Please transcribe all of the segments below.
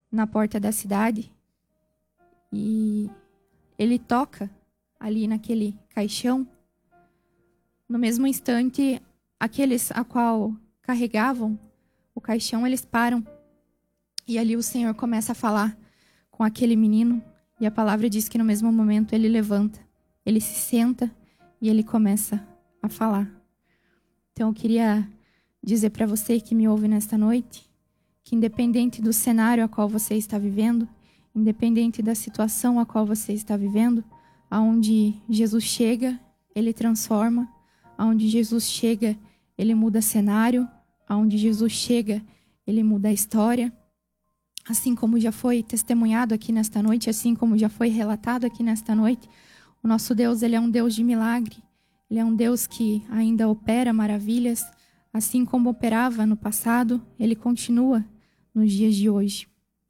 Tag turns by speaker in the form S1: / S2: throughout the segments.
S1: na porta da cidade e ele toca ali naquele caixão. No mesmo instante, aqueles a qual carregavam o caixão, eles param. E ali o Senhor começa a falar com aquele menino. E a palavra diz que no mesmo momento ele levanta, ele se senta e ele começa a falar. Então eu queria dizer para você que me ouve nesta noite, que independente do cenário a qual você está vivendo, independente da situação a qual você está vivendo, aonde Jesus chega, ele transforma, aonde Jesus chega, ele muda cenário, aonde Jesus chega, ele muda a história. Assim como já foi testemunhado aqui nesta noite, assim como já foi relatado aqui nesta noite, o nosso Deus, ele é um Deus de milagre. Ele é um Deus que ainda opera maravilhas, assim como operava no passado, ele continua nos dias de hoje.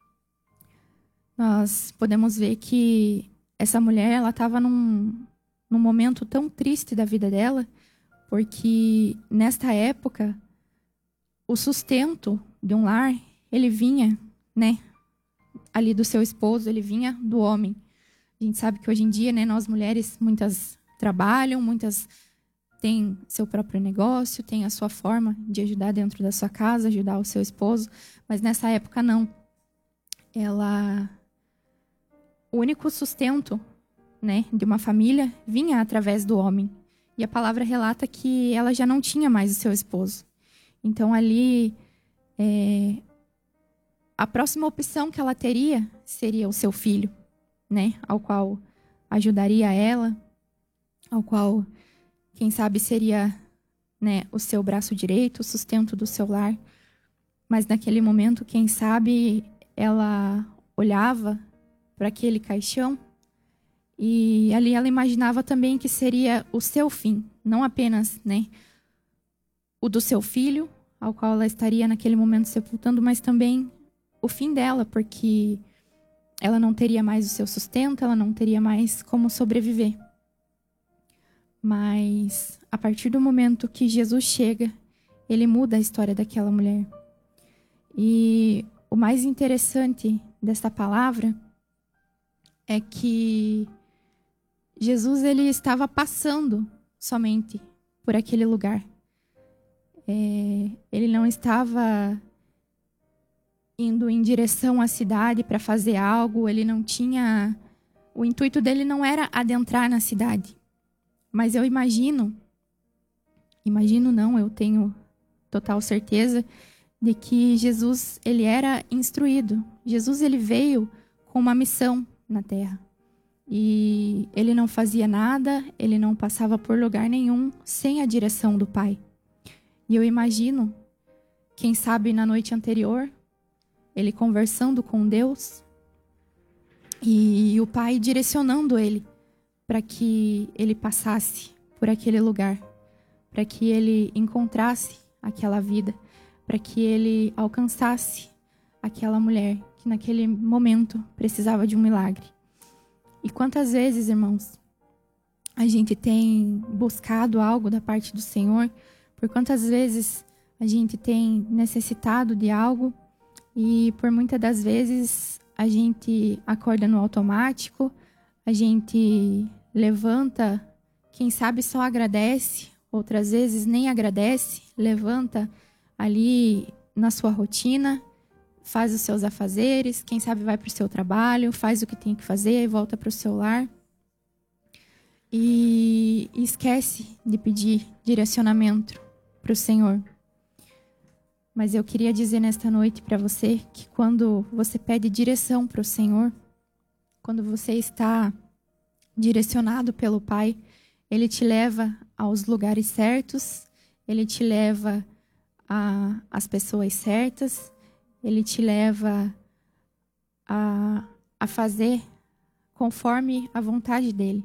S1: Nós podemos ver que essa mulher, ela estava num momento tão triste da vida dela, porque nesta época, o sustento de um lar, ele vinha, ali do seu esposo, ele vinha do homem. A gente sabe que hoje em dia, nós mulheres, muitas trabalham, muitas têm seu próprio negócio, têm a sua forma de ajudar dentro da sua casa, ajudar o seu esposo, mas nessa época não. O único sustento, de uma família vinha através do homem. E a palavra relata que ela já não tinha mais o seu esposo. Então ali, a próxima opção que ela teria seria o seu filho, ao qual ajudaria ela, ao qual, quem sabe, seria o seu braço direito, o sustento do seu lar. Mas naquele momento, quem sabe, ela olhava para aquele caixão e ali ela imaginava também que seria o seu fim, não apenas o do seu filho, ao qual ela estaria naquele momento sepultando, mas também o fim dela, porque ela não teria mais o seu sustento, ela não teria mais como sobreviver. Mas a partir do momento que Jesus chega, ele muda a história daquela mulher. E o mais interessante desta palavra é que Jesus, ele estava passando somente por aquele lugar. Ele não estava indo em direção à cidade para fazer algo, ele não tinha... O intuito dele não era adentrar na cidade. Mas eu eu tenho total certeza de que Jesus, ele era instruído. Jesus, ele veio com uma missão na terra. E ele não fazia nada, ele não passava por lugar nenhum sem a direção do Pai. E eu imagino, quem sabe na noite anterior, ele conversando com Deus e o Pai direcionando ele para que ele passasse por aquele lugar, para que ele encontrasse aquela vida, para que ele alcançasse aquela mulher que naquele momento precisava de um milagre. E quantas vezes, irmãos, a gente tem buscado algo da parte do Senhor, por quantas vezes a gente tem necessitado de algo e por muitas das vezes a gente acorda no automático, a gente levanta, quem sabe só agradece, outras vezes nem agradece, levanta ali na sua rotina, faz os seus afazeres, quem sabe vai para o seu trabalho, faz o que tem que fazer, volta para o seu lar e esquece de pedir direcionamento para o Senhor. Mas eu queria dizer nesta noite para você que quando você pede direção para o Senhor, quando você está direcionado pelo Pai, Ele te leva aos lugares certos, Ele te leva às pessoas certas, Ele te leva a fazer conforme a vontade dEle.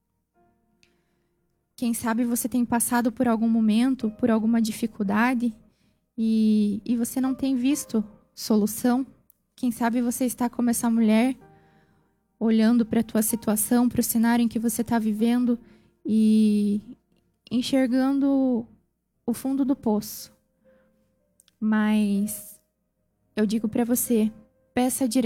S1: Quem sabe você tem passado por algum momento, por alguma dificuldade e você não tem visto solução. Quem sabe você está como essa mulher, olhando para a tua situação, para o cenário em que você está vivendo e enxergando o fundo do poço. Mas eu digo para você, peça